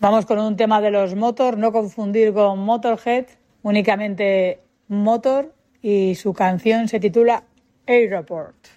Vamos con un tema de los Motor, no confundir con Motorhead, únicamente Motor, y su canción se titula Aeroport.